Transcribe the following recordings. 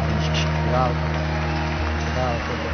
Ježíši, dál to.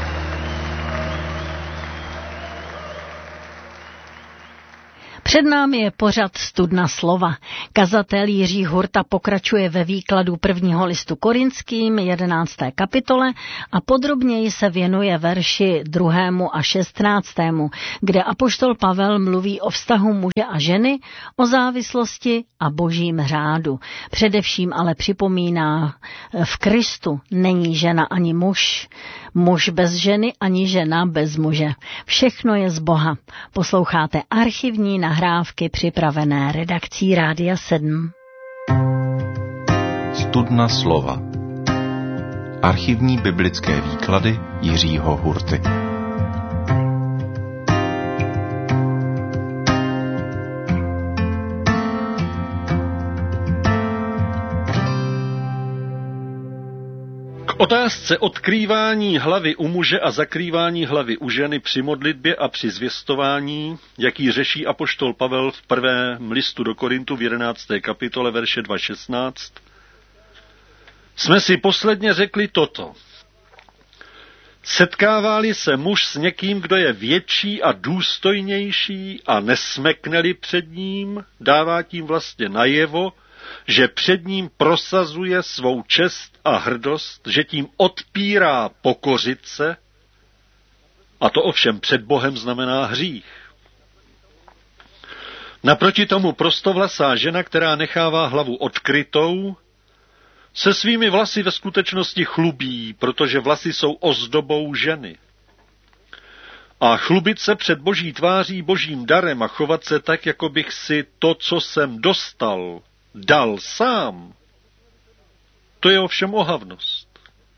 Před námi je pořad Studna slova. Kazatel Jiří Hurta pokračuje ve výkladu prvního listu Korinským 11. kapitole a podrobněji se věnuje verši 2. a 16., kde apoštol Pavel mluví o vztahu muže a ženy, o závislosti a božím řádu. Především ale připomíná, v Kristu není žena ani muž, muž bez ženy ani žena bez muže. Všechno je z Boha. Posloucháte archivní nahrávky připravené redakcí Rádia 7. Studna slova. Archivní biblické výklady Jiřího Hurty. K otázce odkrývání hlavy u muže a zakrývání hlavy u ženy při modlitbě a při zvěstování, jaký řeší apoštol Pavel v prvém listu do Korintu v 11. kapitole verše 2.16, jsme si posledně řekli toto. Setkává-li se muž s někým, kdo je větší a důstojnější a nesmekne-li před ním, dává tím vlastně najevo, že před ním prosazuje svou čest a hrdost, že tím odpírá pokořit se, a to ovšem před Bohem znamená hřích. Naproti tomu prostovlasá žena, která nechává hlavu odkrytou, se svými vlasy ve skutečnosti chlubí, protože vlasy jsou ozdobou ženy. A chlubit se před Boží tváří Božím darem a chovat se tak, jako bych si to, co jsem dostal, dal sám, to je ovšem ohavnost.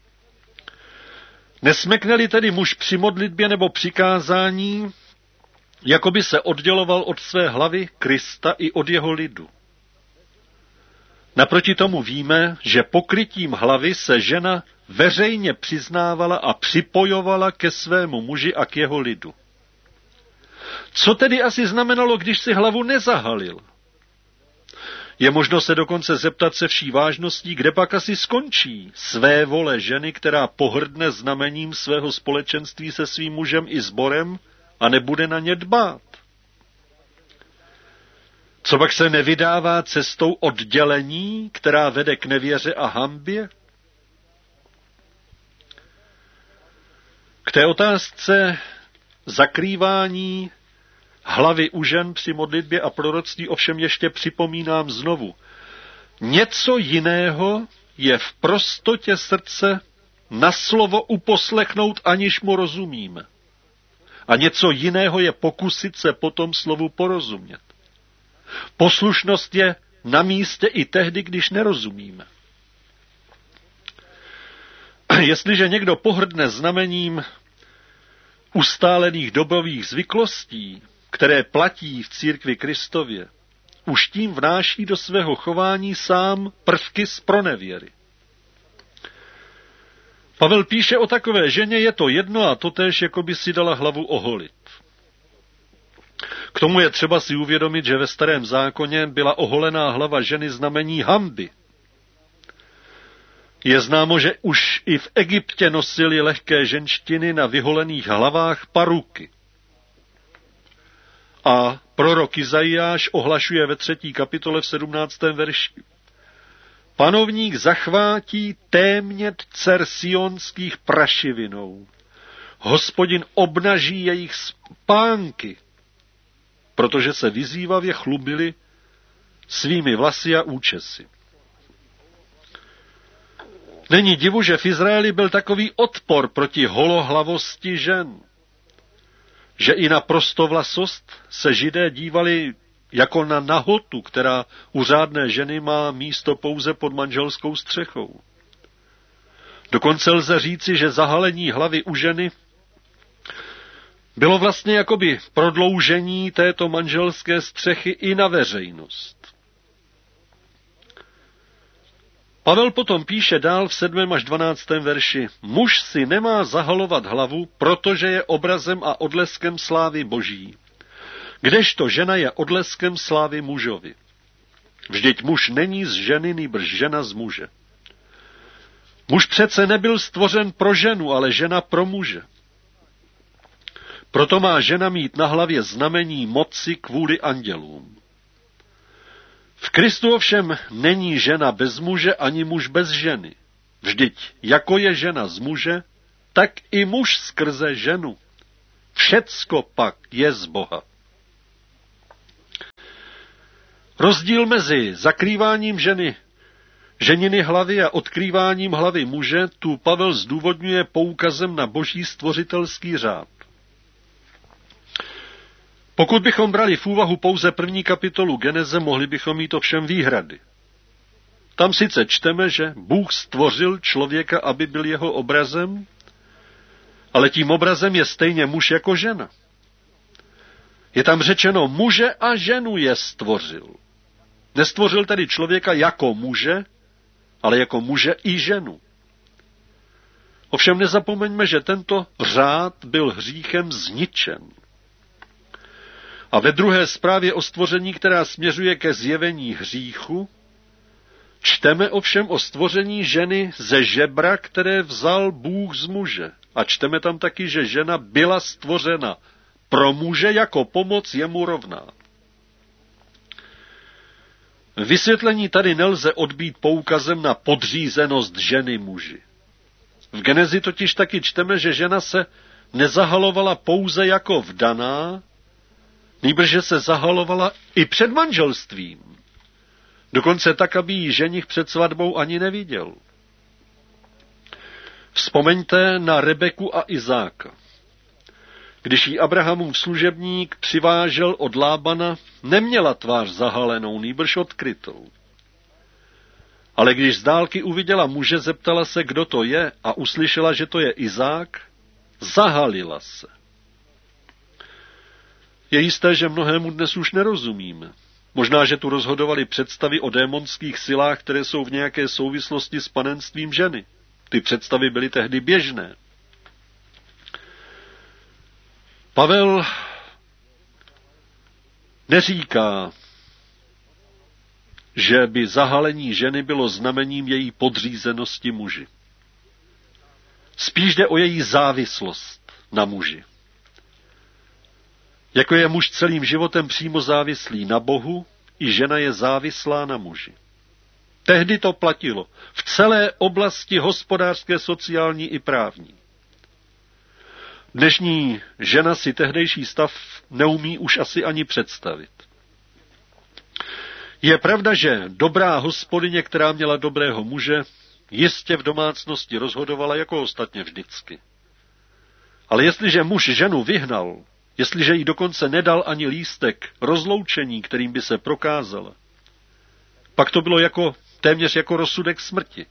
Nesmekne-li tedy muž při modlitbě nebo přikázání, jako by se odděloval od své hlavy Krista i od jeho lidu. Naproti tomu víme, že pokrytím hlavy se žena veřejně přiznávala a připojovala ke svému muži a k jeho lidu. Co tedy asi znamenalo, když si hlavu nezahalil? Je možno se dokonce zeptat se vší vážností, kde pak asi skončí své vole ženy, která pohrdne znamením svého společenství se svým mužem i sborem a nebude na ně dbát. Co pak se nevydává cestou oddělení, která vede k nevěře a hanbě? K té otázce zakrývání hlavy u žen při modlitbě a proroctví ovšem ještě připomínám znovu. Něco jiného je v prostotě srdce na slovo uposlechnout, aniž mu rozumíme. A něco jiného je pokusit se potom slovu porozumět. Poslušnost je na místě i tehdy, když nerozumíme. Jestliže někdo pohrdne znamením ustálených dobových zvyklostí, které platí v církvi Kristově, už tím vnáší do svého chování sám prvky z pronevěry. Pavel píše o takové ženě, je to jedno a totéž, jako by si dala hlavu oholit. K tomu je třeba si uvědomit, že ve Starém zákoně byla oholená hlava ženy znamení hanby. Je známo, že už i v Egyptě nosili lehké ženštiny na vyholených hlavách paruky. A prorok Izajáš ohlašuje ve 3. kapitole v 17. verši. Panovník zachvátí témět dcer sionských prašivinou. Hospodin obnaží jejich spánky, protože se vyzývavě chlubili svými vlasy a účesy. Není divu, že v Izraeli byl takový odpor proti holohlavosti žen, že i na prostovlasost se Židé dívali jako na nahotu, která u řádné ženy má místo pouze pod manželskou střechou. Dokonce lze říci, že zahalení hlavy u ženy bylo vlastně jakoby prodloužení této manželské střechy i na veřejnost. Pavel potom píše dál v 7. až 12. verši. Muž si nemá zahalovat hlavu, protože je obrazem a odleskem slávy Boží. Kdežto žena je odleskem slávy mužovi. Vždyť muž není z ženy, nýbrž žena z muže. Muž přece nebyl stvořen pro ženu, ale žena pro muže. Proto má žena mít na hlavě znamení moci kvůli andělům. V Kristu ovšem není žena bez muže ani muž bez ženy. Vždyť jako je žena z muže, tak i muž skrze ženu. Všecko pak je z Boha. Rozdíl mezi zakrýváním ženiny hlavy a odkrýváním hlavy muže tu Pavel zdůvodňuje poukazem na boží stvořitelský řád. Pokud bychom brali v úvahu pouze 1. kapitolu Geneze, mohli bychom mít ovšem výhrady. Tam sice čteme, že Bůh stvořil člověka, aby byl jeho obrazem, ale tím obrazem je stejně muž jako žena. Je tam řečeno, muže a ženu je stvořil. Nestvořil tedy člověka jako muže, ale jako muže i ženu. Ovšem nezapomeňme, že tento řád byl hříchem zničen. A ve druhé zprávě o stvoření, která směřuje ke zjevení hříchu, čteme ovšem o stvoření ženy ze žebra, které vzal Bůh z muže. A čteme tam taky, že žena byla stvořena pro muže jako pomoc jemu rovná. Vysvětlení tady nelze odbýt poukazem na podřízenost ženy muži. V Genezi totiž taky čteme, že žena se nezahalovala pouze jako vdaná, nýbrže se zahalovala i před manželstvím. Dokonce tak, aby ji ženich před svatbou ani neviděl. Vzpomeňte na Rebeku a Izáka. Když jí Abrahamův služebník přivážel od Lábana, neměla tvář zahalenou, nýbrž odkrytou. Ale když z dálky uviděla muže, zeptala se, kdo to je, a uslyšela, že to je Izák, zahalila se. Je jisté, že mnohému dnes už nerozumíme. Možná, že tu rozhodovali představy o démonských silách, které jsou v nějaké souvislosti s panenstvím ženy. Ty představy byly tehdy běžné. Pavel neříká, že by zahalení ženy bylo znamením její podřízenosti muži. Spíš jde o její závislost na muži. Jako je muž celým životem přímo závislý na Bohu, i žena je závislá na muži. Tehdy to platilo v celé oblasti hospodářské, sociální i právní. Dnešní žena si tehdejší stav neumí už asi ani představit. Je pravda, že dobrá hospodyně, která měla dobrého muže, jistě v domácnosti rozhodovala jako ostatně vždycky. Ale jestliže muž ženu vyhnal, jestliže jí dokonce nedal ani lístek rozloučení, kterým by se prokázala, pak to bylo téměř jako rozsudek smrti.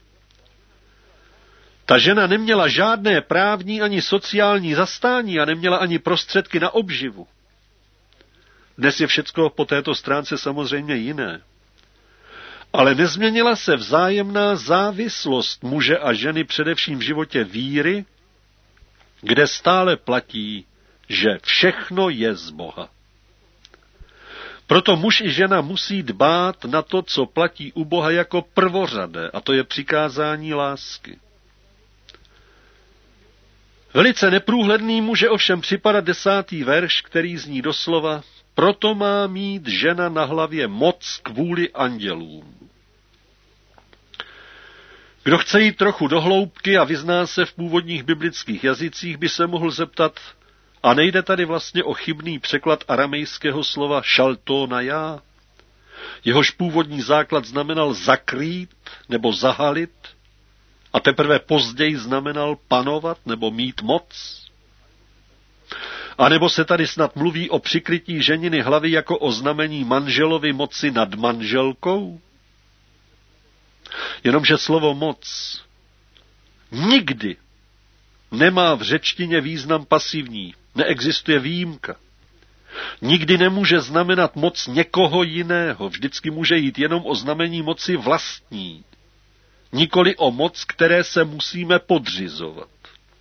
Ta žena neměla žádné právní ani sociální zastání a neměla ani prostředky na obživu. Dnes je všecko po této stránce samozřejmě jiné. Ale nezměnila se vzájemná závislost muže a ženy především v životě víry, kde stále platí, že všechno je z Boha. Proto muž i žena musí dbát na to, co platí u Boha jako prvořadé, a to je přikázání lásky. Velice neprůhledný může ovšem připadat 10. verš, který zní doslova: proto má mít žena na hlavě moc kvůli andělům. Kdo chce jít trochu do hloubky a vyzná se v původních biblických jazycích, by se mohl zeptat, a nejde tady vlastně o chybný překlad aramejského slova šaltónaja? Jehož původní základ znamenal zakrýt nebo zahalit, a teprve později znamenal panovat nebo mít moc? A nebo se tady snad mluví o přikrytí ženiny hlavy jako o znamení manželovy moci nad manželkou? Jenomže slovo moc nikdy nemá v řečtině význam pasivní, neexistuje výjimka. Nikdy nemůže znamenat moc někoho jiného, vždycky může jít jenom o znamení moci vlastní, nikoli o moc, které se musíme podřizovat.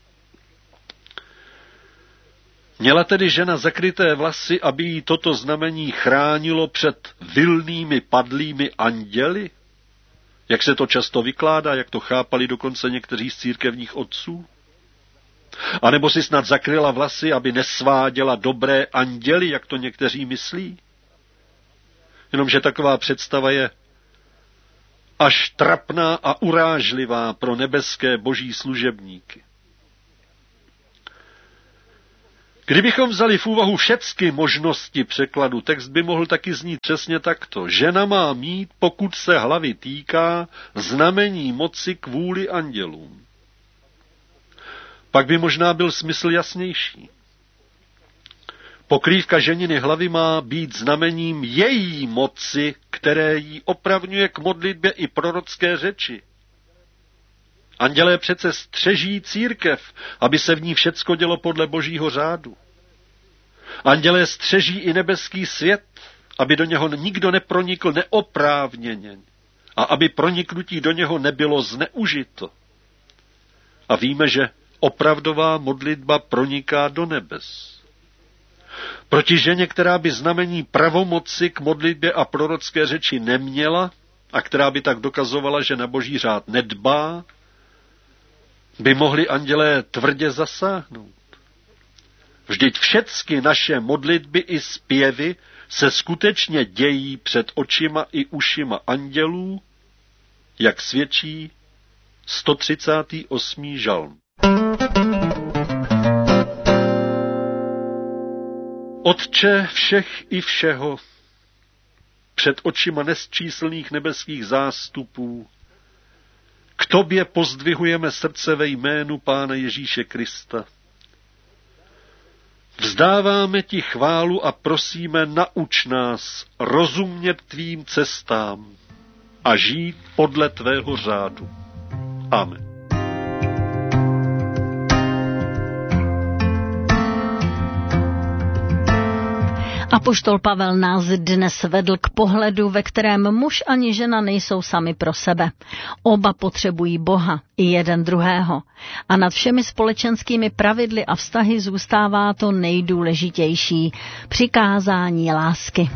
Měla tedy žena zakryté vlasy, aby jí toto znamení chránilo před vilnými padlými anděli? Jak se to často vykládá, jak to chápali dokonce někteří z církevních otců? A nebo si snad zakryla vlasy, aby nesváděla dobré anděly, jak to někteří myslí? Jenomže taková představa je až trapná a urážlivá pro nebeské boží služebníky. Kdybychom vzali v úvahu všechny možnosti překladu, text by mohl taky znít přesně takto. Žena má mít, pokud se hlavy týká, znamení moci kvůli andělům. Pak by možná byl smysl jasnější. Pokrývka ženiny hlavy má být znamením její moci, které jí opravňuje k modlitbě i prorocké řeči. Andělé přece střeží církev, aby se v ní všecko dělo podle božího řádu. Andělé střeží i nebeský svět, aby do něho nikdo nepronikl neoprávněně a aby proniknutí do něho nebylo zneužito. A víme, že opravdová modlitba proniká do nebes. Proti ženě, která by znamení pravomoci k modlitbě a prorocké řeči neměla a která by tak dokazovala, že na boží řád nedbá, by mohli andělé tvrdě zasáhnout. Vždyť všechny naše modlitby i zpěvy se skutečně dějí před očima i ušima andělů, jak svědčí 138. žalm. Otče všech i všeho, před očima nesčíslných nebeských zástupů, k tobě pozdvihujeme srdce ve jménu Pána Ježíše Krista. Vzdáváme ti chválu a prosíme, nauč nás rozumět tvým cestám a žít podle tvého řádu. Amen. Apoštol Pavel nás dnes vedl k pohledu, ve kterém muž ani žena nejsou sami pro sebe. Oba potřebují Boha i jeden druhého. A nad všemi společenskými pravidly a vztahy zůstává to nejdůležitější – přikázání lásky.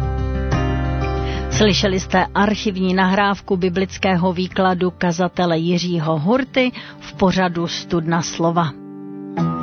Slyšeli jste archivní nahrávku biblického výkladu kazatele Jiřího Hurty v pořadu Studna slova.